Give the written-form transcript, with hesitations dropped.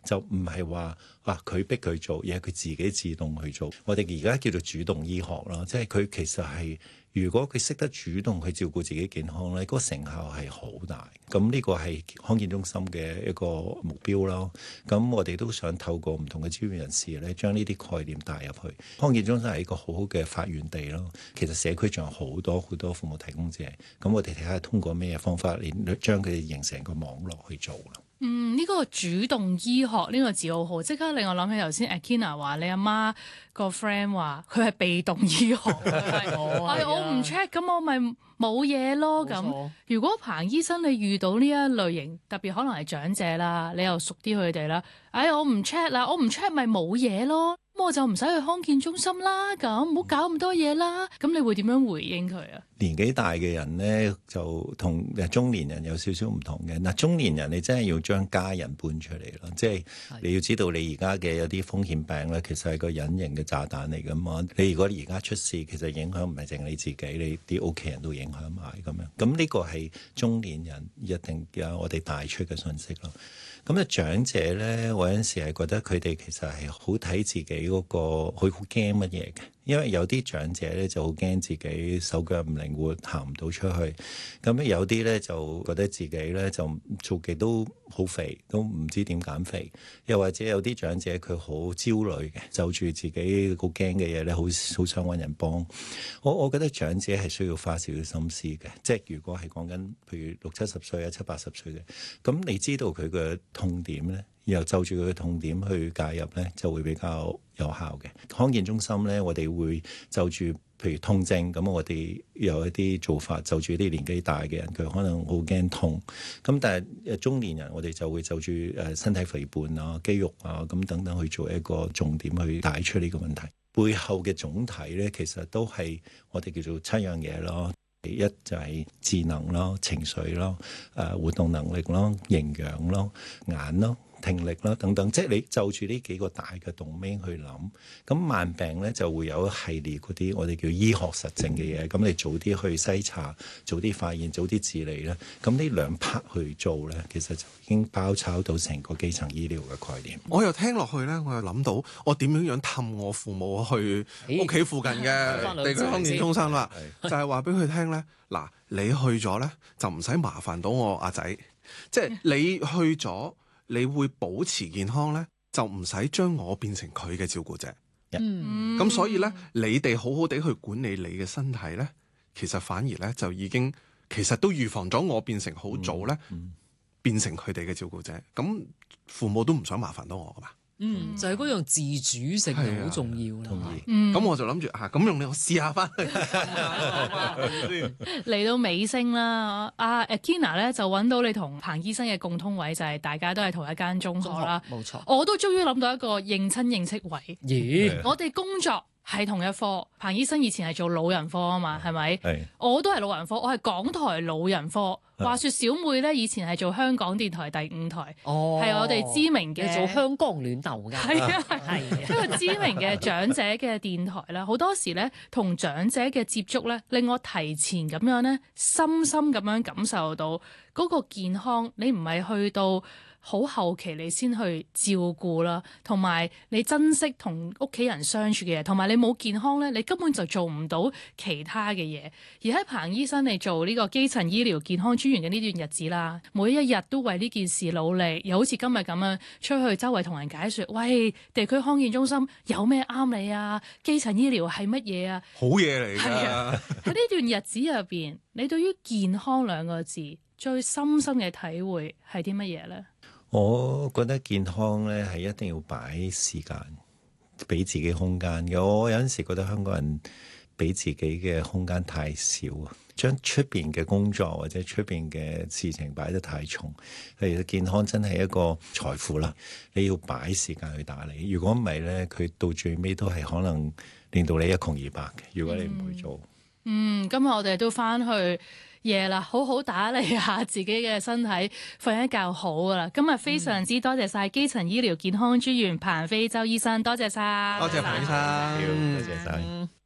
就唔係話佢逼佢做，而係佢自己自動去做。我哋而家叫做主動醫學啦，即係佢其實係如果佢識得主動去照顧自己健康咧，嗰個成效係好大。咁呢個係康健中心嘅一個目標咯。咁我哋都想透過唔同嘅專業人士咧，將呢啲概念帶入去。康健中心係一個好好嘅發源地咯。其實社區仲有好多好多服務提供者，咁我哋睇下通過咩方法嚟將佢哋形成個網絡去做啦。 呢個主動醫學呢個字好好，即刻令我諗起頭先 Akina 話你阿媽個 friend 話佢係被動醫學，我唔 check 咁我咪冇嘢咯。咁如果彭醫生你遇到呢一類型，特別可能係長者啦，你又熟啲佢哋啦，我唔 check 啦，我唔 check 咪冇嘢咯，咁我就唔使去康健中心啦，咁唔好搞咁多嘢啦。咁你會點樣回應佢啊？ 年紀大嘅人呢，就同中年人有少少唔同嘅。嗱，中年人你真係要將家人搬出嚟咯，即係你要知道你而家嘅有啲風險病咧，其實係個隱形嘅炸彈嚟噶嘛。你如果而家出事，其實影響唔係淨係你自己，你啲屋企人都影響埋咁樣。咁呢個係中年人一定有我哋帶出嘅信息咯。咁長者咧，我有陣時係覺得佢哋其實係好睇自己嗰個，佢好驚乜嘢嘅。因為有啲長者咧就好驚自己手腳唔靈活，行唔到出去。咁有啲咧就覺得自己咧就做極都好肥，都唔知點減肥。又或者有啲長者佢好焦慮嘅，就住自己好驚嘅嘢咧，好想揾人幫。我覺得長者係需要花少少心思嘅，即係如果係講緊譬如60、70歲啊、70、80歲嘅，咁你知道佢嘅痛點咧，然後就住佢嘅痛點去介入咧，就會比較有效嘅。康健中心咧，我哋會就住譬如痛症，咁我哋有一啲做法，就住啲年紀大嘅人，佢可能好驚痛。咁但係中年人，我哋就會就住身體肥胖啊、肌肉啊咁等等去做一個重點去帶出呢個問題。背後嘅總體咧，其實都係我哋叫做7樣嘢咯。一就係智能咯、情緒咯、活動能力咯、營養咯、眼咯、聽力啦等等，即係你就住呢幾個大嘅 domain 去諗，咁慢病咧就會有一系列嗰啲我哋叫醫學實證嘅嘢，咁你早啲去篩查，早啲發現，早啲治理咧，咁呢兩 part 去做咧，其實就已經包抄到成個基層醫療嘅概念。 我又聽落去咧，我又諗到我點樣氹我父母去屋企附近嘅地區康健中心啦，就係話俾佢聽咧，嗱，你去咗咧就唔使麻煩到我阿仔，即係你去咗。你會保持健康咧，就唔使將我變成佢嘅照顧者。咁所以咧，你哋好好地去管理你嘅身體咧，其實反而咧就已經其實都預防咗我變成好早咧，變成佢哋嘅照顧者。咁父母都唔想麻煩到我噶嘛。 就係嗰樣自主性係好重要啦。 咁我就諗住咁用你我試下翻去嚟到尾聲啦。阿 Akina 咧就揾到你同彭醫生嘅共通位，就係大家都係同一間中學啦。 冇錯， 我都終於諗到一個認親認戚位。 咦？ 我哋工作係同一科，彭醫生以前係做老人科啊嘛，係咪？ 係。我都係老人科，我係港台老人科。話說小妹咧，以前係做香港電台第5台，係我哋知名嘅做香港暖豆㗎， 係一個知名嘅長者嘅電台啦。好多時咧，同長者嘅接觸咧，令我提前咁樣咧，深深咁樣感受到嗰個健康。你唔係去到好後期你先去照顧啦，同埋你珍惜同屋企人相處嘅嘢，同埋你冇健康咧，你根本就做唔到其他嘅嘢。而喺彭醫生你做呢個基層醫療健康專員嘅呢段日子啦，每一日都為呢件事努力，又好似今日咁樣出去周圍同人解說，喂，地區康健中心有咩啱你啊？基層醫療係乜嘢啊？ 好嘢嚟㗎！ 喺呢段日子入邊，你對於健康2個字最深深嘅體會係啲乜嘢咧？ 我覺得健康咧係一定要擺時間，俾自己空間嘅。我有陣時覺得香港人俾自己嘅空間太少，將出邊嘅工作或者出邊嘅事情擺得太重。其實健康真係一個財富啦，你要擺時間去打理。如果唔係咧，佢到最尾都係可能令到你一窮二白嘅。如果你唔去做， 今日我哋都翻去夜啦，好好打理下自己嘅身體，瞓一覺好噶啦。今日非常之多謝晒基層醫療健康專員彭飛舟醫生，多謝晒， 多謝彭醫生， 多謝晒。